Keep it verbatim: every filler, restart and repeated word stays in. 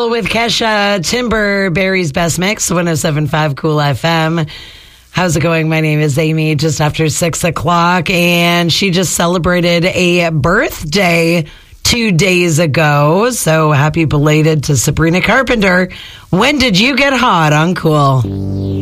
Cool with Kesha Timber, Barry's Best Mix, one oh seven point five Cool F M. How's it going? My name is Amy, just after six o'clock, and she just celebrated a birthday two days ago. So happy belated to Sabrina Carpenter. When did you get hot on Cool?